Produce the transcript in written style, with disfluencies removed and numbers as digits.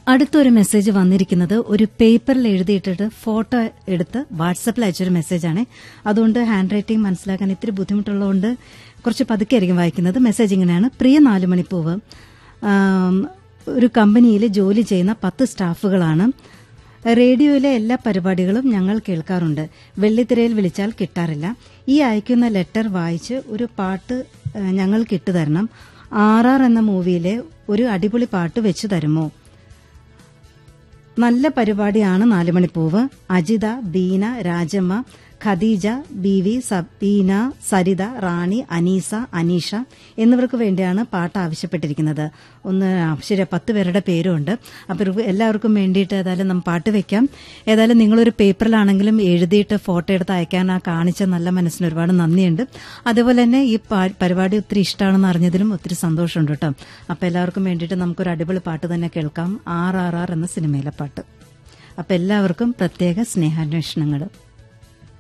അടുത്തൊരു മെസ്സേജ് വന്നിരിക്കുന്നത് ഒരു പേപ്പറിൽ എഴുതിയിട്ടിട്ട് ഫോട്ടോ എടുത്ത് വാട്സപ്പിൽ അയച്ചൊരു മെസ്സേജാണ്. അതുകൊണ്ട് ഹാൻഡ് റൈറ്റിംഗ് മനസ്സിലാക്കാൻ ഇത്തിരി ബുദ്ധിമുട്ടുള്ളതുകൊണ്ട് കുറച്ച് പതുക്കെ ആയിരിക്കും വായിക്കുന്നത്. മെസ്സേജ് ഇങ്ങനെയാണ്: പ്രിയ 4 മണിപ്പൂവ്, ഒരു കമ്പനിയിൽ ജോലി ചെയ്യുന്ന 10 സ്റ്റാഫുകളാണ്. റേഡിയോയിലെ എല്ലാ പരിപാടികളും ഞങ്ങൾ കേൾക്കാറുണ്ട്. വെള്ളിത്തിരയിൽ വിളിച്ചാൽ കിട്ടാറില്ല. ഈ അയക്കുന്ന ലെറ്റർ വായിച്ച് ഒരു പാട്ട് ഞങ്ങൾക്ക് ഇട്ടുതരണം. RR എന്ന മൂവിയിലെ ഒരു അടിപൊളി പാട്ട് വെച്ചു തരുമോ? നല്ല പരിപാടിയാണ് 4 മണിപ്പൂവ്. അജിത, ബീന, രാജമ്മ, ഖദീജ, ബീവി, സബീന, സരിത, റാണി, അനീസ, അനീഷ എന്നിവർക്ക് വേണ്ടിയാണ് പാട്ട് ആവശ്യപ്പെട്ടിരിക്കുന്നത്. ശരി, 10 പേരുടെ പേരുണ്ട്. അപ്പോൾ എല്ലാവർക്കും വേണ്ടിയിട്ട് ഏതായാലും നമ്മൾ പാട്ട് വെക്കാം. ഏതായാലും നിങ്ങളൊരു പേപ്പറിലാണെങ്കിലും എഴുതിയിട്ട് ഫോട്ടോ എടുത്ത് അയക്കാൻ കാണിച്ച നല്ല മനസ്സിന് ഒരുപാട് നന്ദിയുണ്ട്. അതുപോലെ തന്നെ ഈ പരിപാടി ഒത്തിരി ഇഷ്ടമാണെന്ന് അറിഞ്ഞതിലും ഒത്തിരി സന്തോഷമുണ്ട് കേട്ടോ. അപ്പോൾ എല്ലാവർക്കും വേണ്ടിയിട്ട് നമുക്കൊരു അടിപൊളി പാട്ട് തന്നെ കേൾക്കാം, RRR എന്ന സിനിമയിലെ പാട്ട്. അപ്പോൾ എല്ലാവർക്കും പ്രത്യേക സ്നേഹാന്വേഷണങ്ങൾ.